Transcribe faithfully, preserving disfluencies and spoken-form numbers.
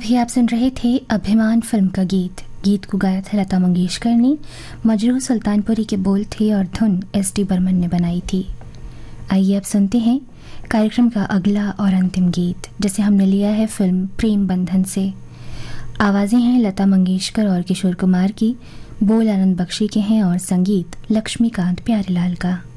अभी आप सुन रहे थे अभिमान फिल्म का गीत। गीत को गाया था लता मंगेशकर ने। मजरूह सुल्तानपुरी के बोल थे और धुन एस डी बर्मन ने बनाई थी। आइए अब सुनते हैं कार्यक्रम का अगला और अंतिम गीत, जिसे हमने लिया है फिल्म प्रेम बंधन से। आवाज़ें हैं लता मंगेशकर और किशोर कुमार की, बोल आनंद बख्शी के हैं और संगीत लक्ष्मीकांत प्यारेलाल का।